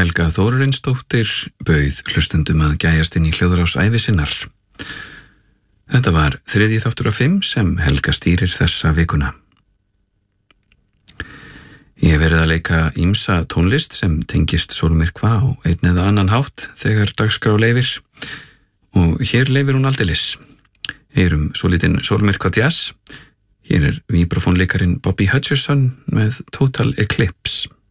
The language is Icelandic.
Helga Þórarinsdóttir bauð hlustendum að gæjast inn í hljóðrás ævi sinnar. Þetta var 3. þáttur af 5 sem Helga stýrir þessa vikuna. Ég hef verið að leika ýmsa tónlist sem tengist sólmyrkva á einn eða annan hátt þegar dagskrá leyfir og hér leyfir hún aldeilis. Heyrum svolítinn sólmyrkva jazz. Hér er víbrafónleikarin Bobby Hutcherson með Total Eclipse.